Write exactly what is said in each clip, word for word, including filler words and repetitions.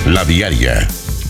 La Diaria.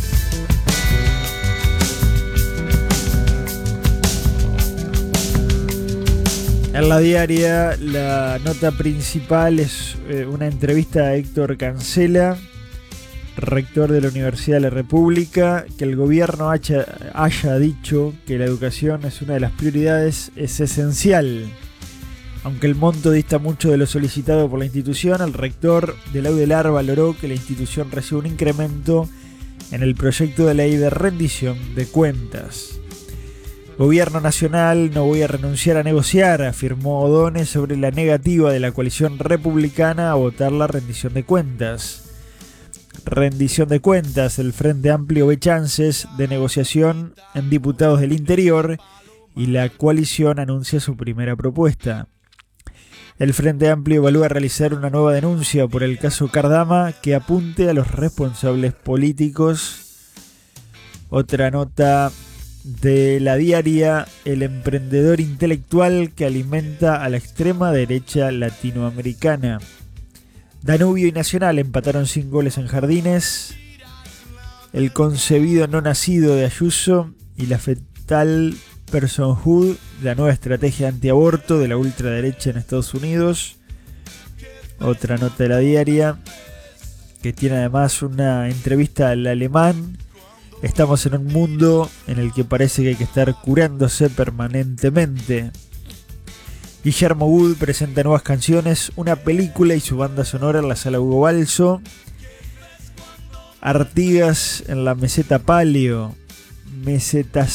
En La Diaria, la nota principal es eh, una entrevista a Héctor Cancela, rector de la Universidad de la República. Que el gobierno haya, haya dicho que la educación es una de las prioridades es esencial. Aunque el monto dista mucho de lo solicitado por la institución, el rector de la UDELAR valoró que la institución recibe un incremento en el proyecto de ley de rendición de cuentas. Gobierno nacional, no voy a renunciar a negociar, afirmó O'Donnell sobre la negativa de la coalición republicana a votar la rendición de cuentas. Rendición de cuentas, el Frente Amplio ve chances de negociación en diputados del interior y la coalición anuncia su primera propuesta. El Frente Amplio evalúa realizar una nueva denuncia por el caso Cardama que apunte a los responsables políticos. Otra nota de La Diaria, el emprendedor intelectual que alimenta a la extrema derecha latinoamericana. Danubio y Nacional empataron sin goles en Jardines. El concebido no nacido de Ayuso y la fetal personhood, la nueva estrategia antiaborto de la ultraderecha en Estados Unidos. Otra nota de La Diaria, que tiene además una entrevista al alemán. Estamos en un mundo en el que parece que hay que estar curándose permanentemente. Guillermo Wood presenta nuevas canciones, una película y su banda sonora en la Sala Hugo Balso. Artigas en la meseta Palio, meseta